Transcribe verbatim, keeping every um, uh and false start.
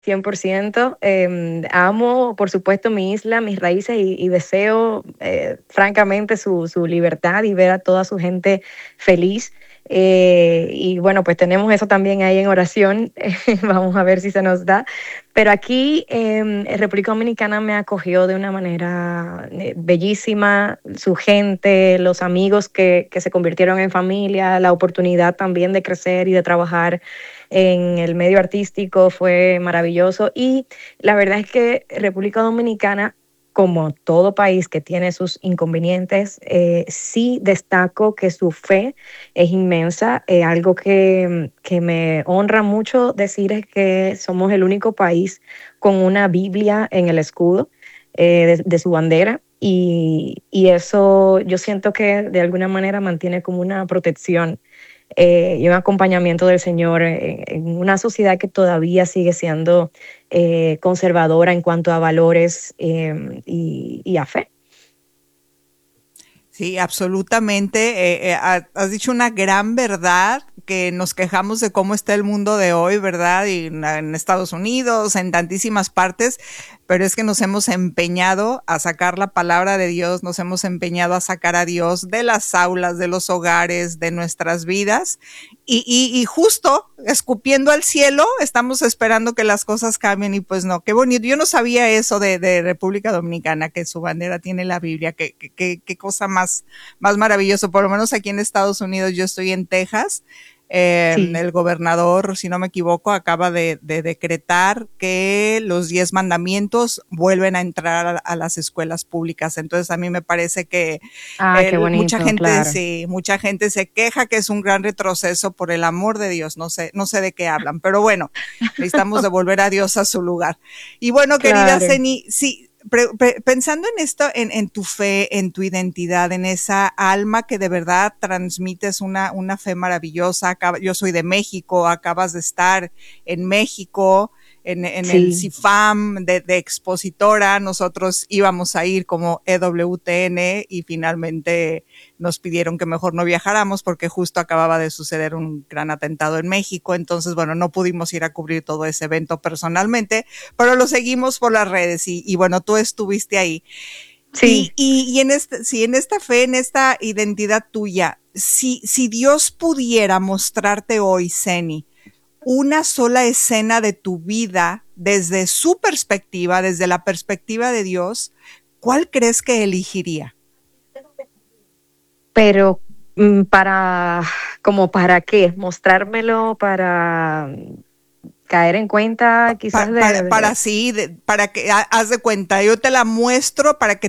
cien por ciento. Eh, amo, por supuesto, mi isla, mis raíces y, y deseo, eh, francamente, su, su libertad y ver a toda su gente feliz. Eh, y bueno, pues tenemos eso también ahí en oración. Vamos a ver si se nos da. Pero aquí en República Dominicana me acogió de una manera eh, bellísima, su gente, los amigos que, que se convirtieron en familia, la oportunidad también de crecer y de trabajar en el medio artístico fue maravilloso. Y la verdad es que República Dominicana, como todo país que tiene sus inconvenientes, eh, sí destaco que su fe es inmensa. Eh, algo que, que me honra mucho decir es que somos el único país con una Biblia en el escudo eh, de, de su bandera. Y, y eso yo siento que de alguna manera mantiene como una protección eh, y un acompañamiento del Señor en, en una sociedad que todavía sigue siendo eh, conservadora en cuanto a valores eh, y, y a fe. Sí, absolutamente. Eh, eh, has dicho una gran verdad, que nos quejamos de cómo está el mundo de hoy, ¿verdad? Y en, en Estados Unidos, en tantísimas partes, pero es que nos hemos empeñado a sacar la palabra de Dios, nos hemos empeñado a sacar a Dios de las aulas, de los hogares, de nuestras vidas, y, y, y justo escupiendo al cielo, estamos esperando que las cosas cambien, y pues no, qué bonito. Yo no sabía eso de, de República Dominicana, que su bandera tiene la Biblia, qué, qué, qué cosa más, más maravilloso. Por lo menos aquí en Estados Unidos, yo estoy en Texas. Eh, Sí. el gobernador, si no me equivoco, acaba de, de decretar que los diez mandamientos vuelven a entrar a, a las escuelas públicas. Entonces a mí me parece que Ah, qué eh, mucha bonito, gente claro. sí, mucha gente se queja que es un gran retroceso. Por el amor de Dios, no sé, no sé de qué hablan, pero bueno, necesitamos devolver a Dios a su lugar. Y bueno, querida Claro. Zeni, sí, Pre, pre, pensando en esto, en, en, tu fe, en tu identidad, en esa alma que de verdad transmites una, una fe maravillosa. Acaba, yo soy de México, acabas de estar en México, en, en el Sí. CIFAM de, de expositora. Nosotros íbamos a ir como E W T N y finalmente nos pidieron que mejor no viajáramos porque justo acababa de suceder un gran atentado en México. Entonces, bueno, no pudimos ir a cubrir todo ese evento personalmente, pero lo seguimos por las redes y, y bueno, tú estuviste ahí. Sí. Y, y, y en, este, sí, en esta fe, en esta identidad tuya, si, si Dios pudiera mostrarte hoy, Zeni, una sola escena de tu vida desde su perspectiva, desde la perspectiva de Dios, ¿cuál crees que elegiría? Pero mm, para, como para qué, mostrármelo para caer en cuenta Pa, quizás pa, para, de, para de sí, de, para que haz de cuenta, yo te la muestro para que